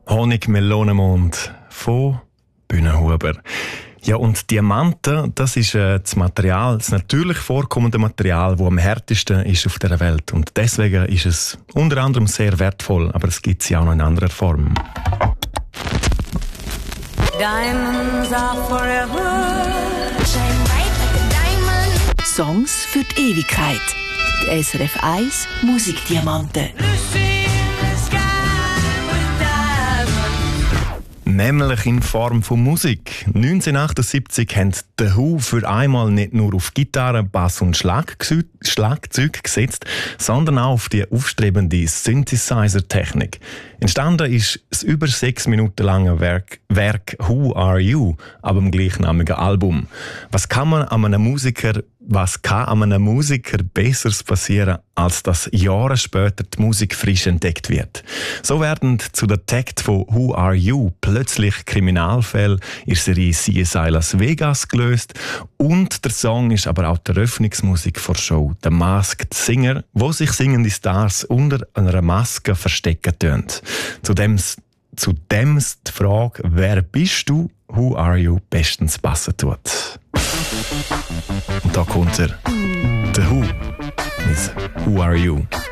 Honigmelonenmond von Bühnenhuber. Ja, und Diamanten, das ist das Material, das natürlich vorkommende Material, das am härtesten ist auf der Welt. Und deswegen ist es unter anderem sehr wertvoll, aber es gibt es ja auch noch in anderer Form. Diamonds are forever. Shine bright like a diamond. Songs für die Ewigkeit. Die SRF 1 Musikdiamanten. Nämlich in Form von Musik. 1978 haben The Who für einmal nicht nur auf Gitarre, Bass und Schlagzeug gesetzt, sondern auch auf die aufstrebende Synthesizer-Technik. Entstanden ist das über 6 Minuten lange Werk Who Are You, aber im gleichnamigen Album. Was kann einem Musiker Besseres passieren, als dass Jahre später die Musik frisch entdeckt wird? So werden zu den Texten von Who Are You plötzlich Kriminalfälle in der Serie CSI Las Vegas gelöst und der Song ist aber auch die Eröffnungsmusik der Show «The Masked Singer», wo sich singende Stars unter einer Maske verstecken tun. Zudem die Frage, wer bist du, Who Are You, bestens passen tut. Und da kommt er, The Who, mit Who Are You.